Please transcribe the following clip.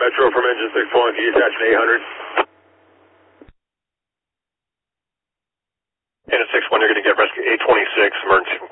Metro from engine 6-1, can you attach an 800? And at 6-1, you're going to get rescue 826, emergency